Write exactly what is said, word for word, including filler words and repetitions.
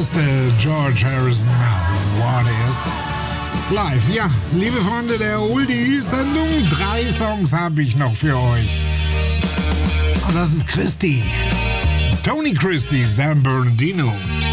beste George Harrison. What is? Live, ja, liebe Freunde der Oldie-Sendung, drei Songs habe ich noch für euch. Und das ist Christie. Tony Christie, San Bernardino.